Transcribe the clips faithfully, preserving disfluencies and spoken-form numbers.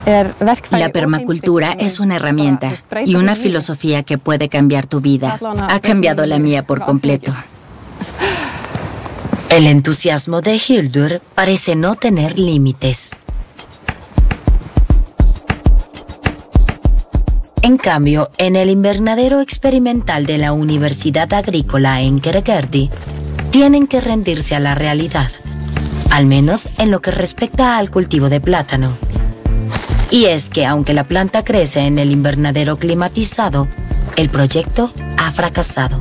La permacultura es una herramienta y una filosofía que puede cambiar tu vida. Ha cambiado la mía por completo. El entusiasmo de Hildur parece no tener límites. En cambio, en el invernadero experimental de la Universidad Agrícola en Kerekerdi, tienen que rendirse a la realidad, al menos en lo que respecta al cultivo de plátano. Y es que aunque la planta crece en el invernadero climatizado, el proyecto ha fracasado.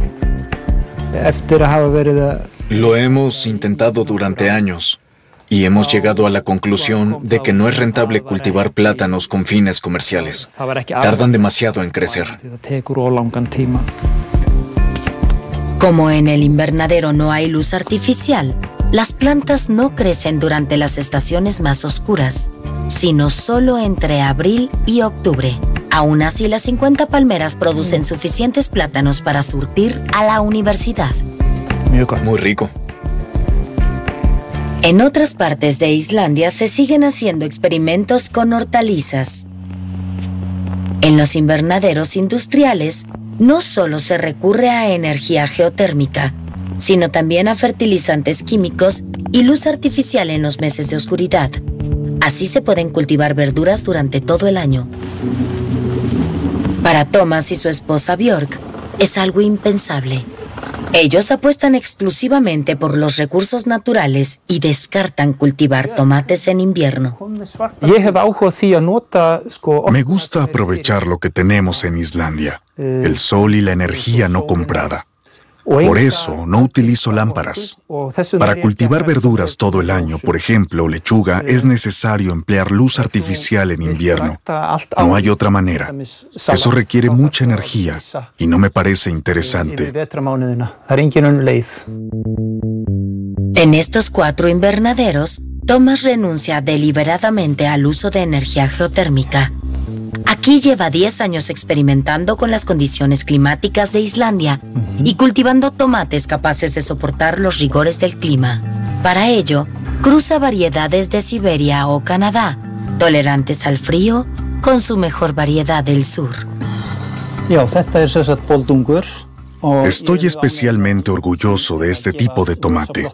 Lo hemos intentado durante años y hemos llegado a la conclusión de que no es rentable cultivar plátanos con fines comerciales. Tardan demasiado en crecer. Como en el invernadero no hay luz artificial, las plantas no crecen durante las estaciones más oscuras, sino solo entre abril y octubre. Aún así, las cincuenta palmeras producen suficientes plátanos para surtir a la universidad. Muy rico. En otras partes de Islandia se siguen haciendo experimentos con hortalizas. En los invernaderos industriales, no solo se recurre a energía geotérmica, sino también a fertilizantes químicos y luz artificial en los meses de oscuridad. Así se pueden cultivar verduras durante todo el año. Para Thomas y su esposa Björk, es algo impensable. Ellos apuestan exclusivamente por los recursos naturales y descartan cultivar tomates en invierno. Me gusta aprovechar lo que tenemos en Islandia, el sol y la energía no comprada. Por eso no utilizo lámparas. Para cultivar verduras todo el año, por ejemplo, lechuga, es necesario emplear luz artificial en invierno. No hay otra manera. Eso requiere mucha energía y no me parece interesante. En estos cuatro invernaderos, Thomas renuncia deliberadamente al uso de energía geotérmica. Aquí lleva diez años experimentando con las condiciones climáticas de Islandia y cultivando tomates capaces de soportar los rigores del clima. Para ello, cruza variedades de Siberia o Canadá, tolerantes al frío, con su mejor variedad del sur. Estoy especialmente orgulloso de este tipo de tomate.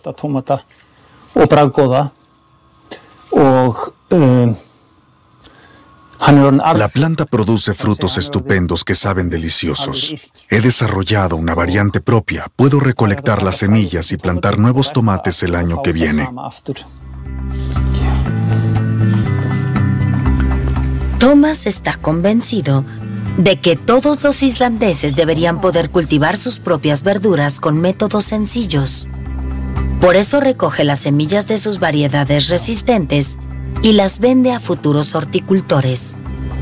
La planta produce frutos estupendos que saben deliciosos. He desarrollado una variante propia. Puedo recolectar las semillas y plantar nuevos tomates el año que viene. Thomas está convencido de que todos los islandeses deberían poder cultivar sus propias verduras con métodos sencillos. Por eso recoge las semillas de sus variedades resistentes y las vende a futuros horticultores.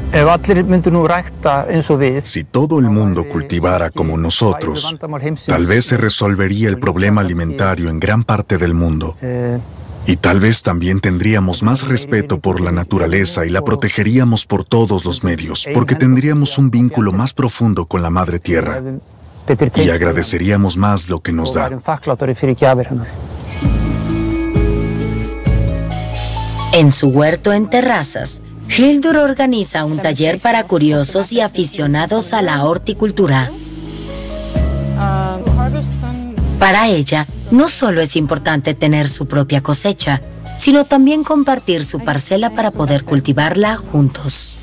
Si todo el mundo cultivara como nosotros, tal vez se resolvería el problema alimentario en gran parte del mundo. Y tal vez también tendríamos más respeto por la naturaleza y la protegeríamos por todos los medios, porque tendríamos un vínculo más profundo con la Madre Tierra y agradeceríamos más lo que nos da. En su huerto en Terrazas, Hildur organiza un taller para curiosos y aficionados a la horticultura. Para ella, no solo es importante tener su propia cosecha, sino también compartir su parcela para poder cultivarla juntos.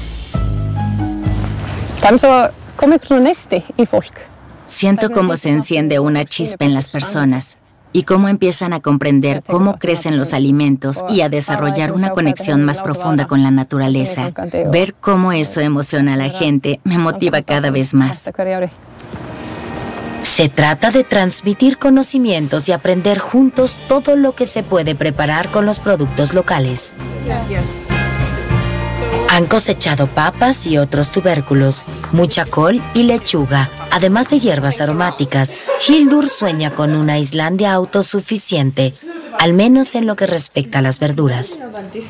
Siento cómo se enciende una chispa en las personas y cómo empiezan a comprender cómo crecen los alimentos y a desarrollar una conexión más profunda con la naturaleza. Ver cómo eso emociona a la gente me motiva cada vez más. Se trata de transmitir conocimientos y aprender juntos todo lo que se puede preparar con los productos locales. Han cosechado papas y otros tubérculos, mucha col y lechuga, además de hierbas aromáticas. Hildur sueña con una Islandia autosuficiente, al menos en lo que respecta a las verduras.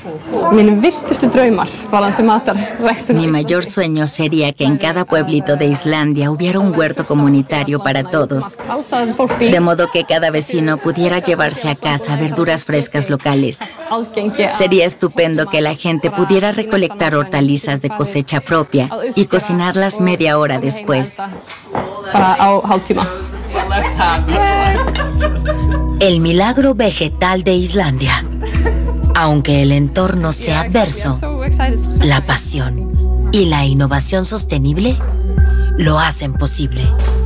Mi mayor sueño sería que en cada pueblito de Islandia hubiera un huerto comunitario para todos, de modo que cada vecino pudiera llevarse a casa verduras frescas locales. Sería estupendo que la gente pudiera recolectar hortalizas de cosecha propia y cocinarlas media hora después. El milagro vegetal de Islandia. Aunque el entorno sea adverso, la pasión y la innovación sostenible lo hacen posible.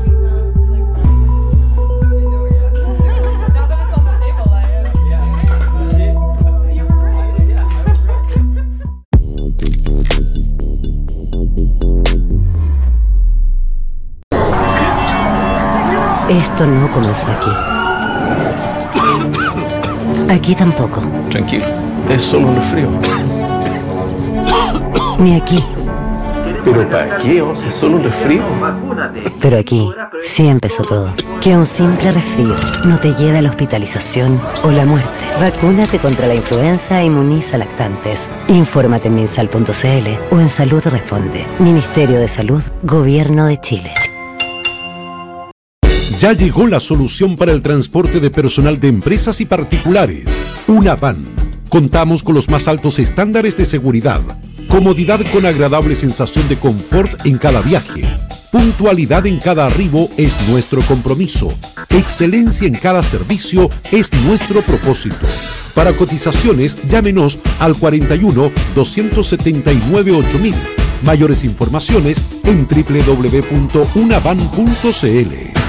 Esto no comenzó aquí. Aquí tampoco. Tranquilo, es solo un resfrío. Ni aquí. ¿Pero para qué, Oz? Es solo un resfrío. Pero aquí sí empezó todo. Que un simple resfrío no te lleve a la hospitalización o la muerte. Vacúnate contra la influenza e inmuniza lactantes. Infórmate en minsal punto c l o en Salud Responde. Ministerio de Salud, Gobierno de Chile. Ya llegó la solución para el transporte de personal de empresas y particulares. Una van. Contamos con los más altos estándares de seguridad, comodidad con agradable sensación de confort en cada viaje. Puntualidad en cada arribo es nuestro compromiso. Excelencia en cada servicio es nuestro propósito. Para cotizaciones, llámenos al cuarenta y uno, doscientos setenta y nueve, ocho mil. Mayores informaciones en doble u doble u doble u punto unavan punto c l.